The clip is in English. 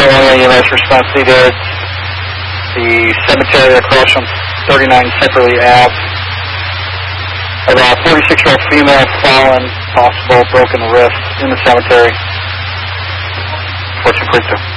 911 EMS response needed. The cemetery across from 39 Separately Ave. About 46-year-old female fallen, possible broken wrist in the cemetery. Fortune Creek.